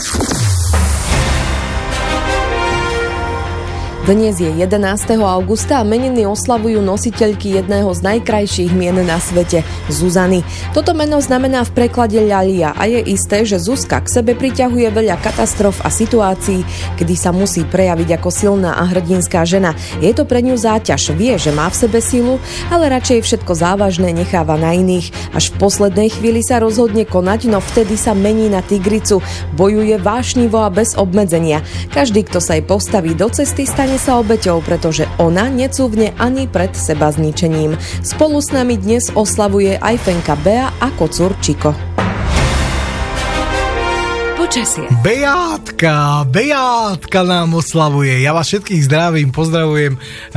Dnes je 11. augusta a meniny oslavujú nositeľky jedného z najkrajších mien na svete, Zuzany. Toto meno znamená v preklade ľalia a je isté, že Zuzka k sebe priťahuje veľa katastrof a situácií, kedy sa musí prejaviť ako silná a hrdinská žena. Je to pre ňu záťaž, vie, že má v sebe silu, ale radšej všetko závažné necháva na iných. Až v poslednej chvíli sa rozhodne konať, no vtedy sa mení na tigricu. Bojuje vášnivo a bez obmedzenia. Každý, kto sa jej postaví do cesty, stane sa obeťou, pretože ona necúvne ani pred seba zničením. Spolu s nami dnes oslavuje aj Fenka Bea a kocúr Čiko. Počasie. Beátka nám oslavuje. Ja vás všetkých zdravím, pozdravujem.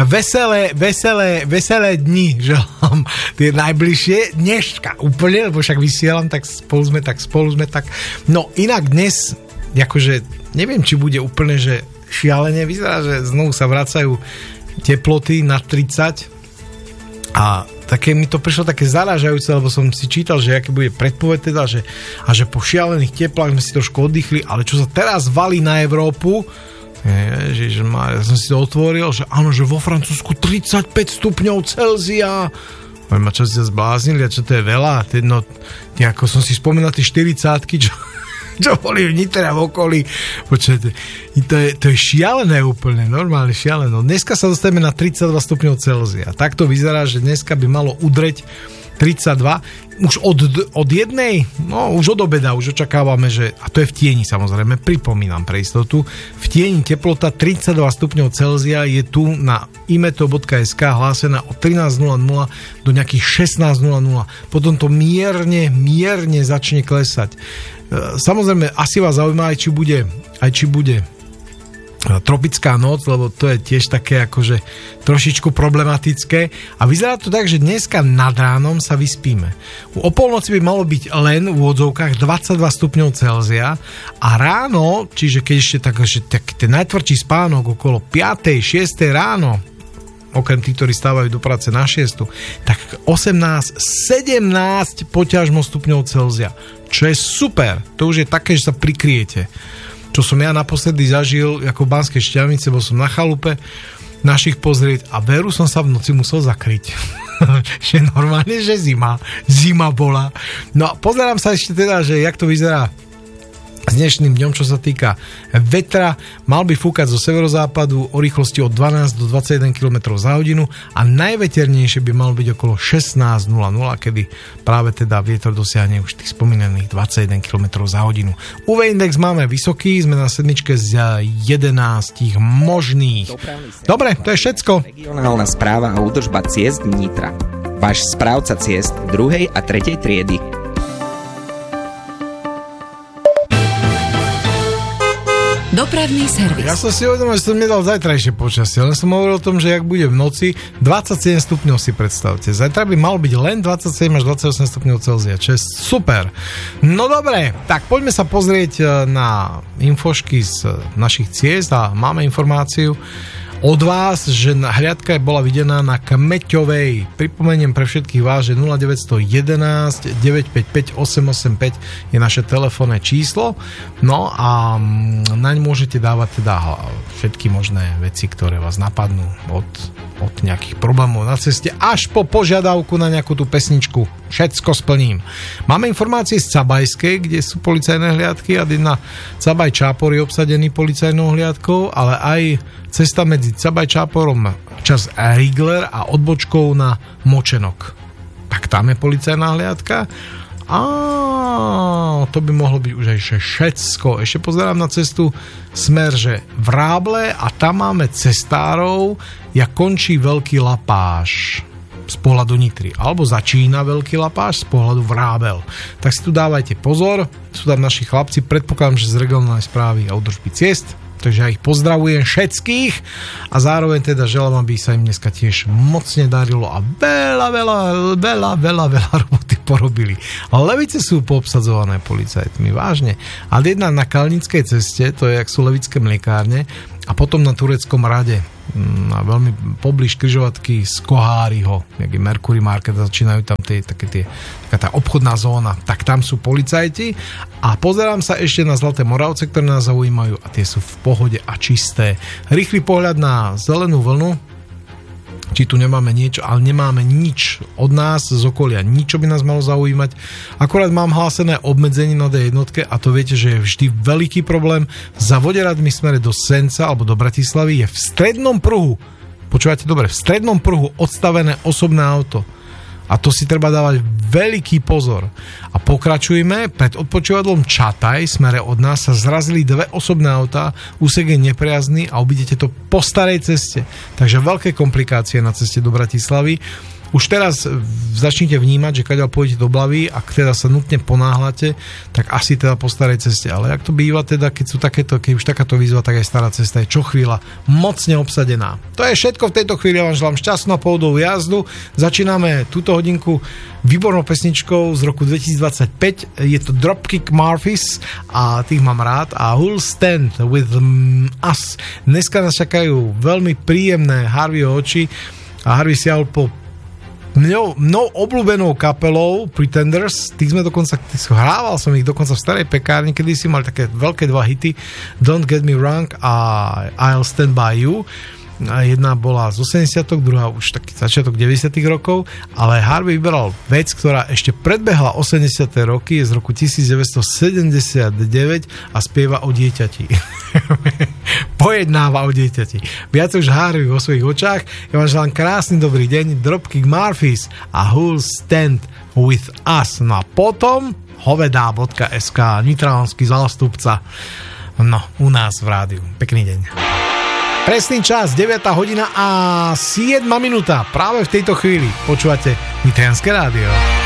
Veselé dni želám. Tie najbližšie dneška úplne, lebo však vysielam, tak spolu sme tak. No inak dnes, akože neviem, či bude úplne, že šialene, vyzerá, že znovu sa vracajú teploty na 30 a také mi to prišlo také zarážajúce, lebo som si čítal, že aké bude predpoveď teda, že po šialených teplách sme si trošku oddychli, ale čo sa teraz valí na Európu, ja som si to otvoril, že áno, že vo Francúzsku 35 stupňov Celzia. A čo si sa zbláznili, a čo to je veľa? Ako som si spomínal tie 40-ky, čo boli v Nitre a v okolí. Počujete, to je šialené úplne, normálne šialené. Dneska sa dostaneme na 32 stupňov Celzia. Tak to vyzerá, že dneska by malo udreť 32. Už od jednej, už od obeda, už očakávame, že, a to je v tieni samozrejme, pripomínam pre istotu, v tieni teplota 32 stupňov Celzia je tu na imeto.sk hlásená od 13.00 do nejakých 16.00. Potom to mierne začne klesať. Samozrejme, asi vás zaujíma aj či bude tropická noc, lebo to je tiež také akože trošičku problematické a vyzerá to tak, že dneska nad ránom sa vyspíme. O polnoci by malo byť len v úvodzovkách 22 stupňov Celzia a ráno, čiže keď ešte tak ten najtvrdší spánok okolo 5. 6. ráno, okrem tých, ktorí stávajú do práce na 6, tak 18, 17 poťažmo stupňov Celzia. Čo je super. To už je také, že sa prikryjete. Čo som ja naposledy zažil ako v Banskej Štiavnici, bol som na chalupe našich pozrieť a veru som sa v noci musel zakryť. Že normálne, že zima bola. No a pozerám sa ešte teda, že jak to vyzerá s dnešným dňom, čo sa týka vetra. Mal by fúkať zo severozápadu o rýchlosti od 12 do 21 km za hodinu a najveternejšie by malo byť okolo 16.00, kedy práve teda vietor dosiahne už tých spomínaných 21 km za hodinu. UV index máme vysoký, sme na sedmičke z 11 možných. Dobre, to je všetko. Regionálna správa a údržba ciest Nitra. Váš správca ciest 2. a 3. triedy. Dopravný servis. Ja som si uvedomil, že som nedal zajtrajšie počasie, len som hovoril o tom, že ak bude v noci 27 stupňov si predstavte. Zajtra by mal byť len 27 až 28 stupňov Celzia, čo je super. No dobre, tak poďme sa pozrieť na infošky z našich ciest a máme informáciu od vás, že hliadka bola videná na Kmeťovej. Pripomeniem pre všetkých vás, že 0911 955 885 je naše telefónne číslo. No a naň môžete dávať teda všetky možné veci, ktoré vás napadnú od nejakých problémov na ceste až po požiadavku na nejakú tú pesničku. Všetko splním. Máme informácie z Cabajskej, kde sú policajné hliadky a na Cabaj Čápor je obsadený policajnou hliadkou, ale aj cesta medzi Cabaj Čáporom čas Rigler a odbočkou na Močenok. Tak tam je policajná hliadka. A to by mohlo byť už aj všetko. Ešte pozerám na cestu smer, že Vráble a tam máme cestárov, jak končí Veľký Lapáš z pohľadu Nitry, alebo začína Veľký Lapáš z pohľadu Vrábel. Tak si tu dávajte pozor, sú tam naši chlapci, predpokladám, že z regionálnej správy a údržby ciest, takže ja ich pozdravujem všetkých a zároveň teda želám, aby sa im dneska tiež mocne darilo a veľa roboty porobili. Levice sú poobsadzované policajtmi, vážne. Ale jedna na Kalnickej ceste, to je jak sú levické mliekárne, a potom na Tureckom rade. veľmi poblíž križovatky z Koháriho, nejaký Mercury Market, začínajú tam taká tá obchodná zóna, tak tam sú policajti a pozerám sa ešte na Zlaté Moravce, ktoré nás zaujímajú a tie sú v pohode a čisté. Rýchly pohľad na zelenú vlnu, či tu nemáme niečo, ale nemáme nič od nás z okolia, nič, čo by nás malo zaujímať. Akorát mám hlásené obmedzenie na D1 a to viete, že je vždy veľký problém. Za Voderadmi smere do Senca alebo do Bratislavy je v strednom pruhu, počúvate dobre, v strednom pruhu odstavené osobné auto. A to si treba dávať veľký pozor. A pokračujeme, pred odpočívadlom Čataj, smere od nás, sa zrazili 2 osobné autá, úsek je nepriazný a uvidíte to po starej ceste. Takže veľké komplikácie na ceste do Bratislavy. Už teraz začnite vnímať, že kaďal pôjdete do Blavy, ak teda sa nutne ponáhľate, tak asi teda po starej ceste. Ale jak to býva teda, keď už takáto výzva, tak aj stará cesta je čo chvíľa mocne obsadená. To je všetko v tejto chvíli, ja vám želám šťastnú pohodovú jazdu. Začíname túto hodinku výbornou pesničkou z roku 2025. Je to Dropkick Murphys a tých mám rád. A Who'll Stand With Us. Dneska nás čakajú veľmi príjemné Harveyho oči a Harvey siahol po mnou obľúbenou kapelou Pretenders, hrával som ich dokonca v starej pekárni, kedy si mali také veľké 2 hity, Don't Get Me Wrong a I'll Stand By You. Jedna bola z 80-tok, druhá už taký začiatok 90 rokov, ale Harvey vyberal vec, ktorá ešte predbehla 80 roky, je z roku 1979 a spieva o dieťati. Pojednáva o dieťati. Viac už Harvey vo svojich očách. Ja vám želám krásny dobrý deň, Dropkick Murphys a Who'll Stand With Us. No a potom hovedá.sk, nitralanský zástupca, no, u nás v rádiu. Pekný deň. Presný čas, 9 hodina a 7 minúta. Práve v tejto chvíli počúvate Nitrianske rádio.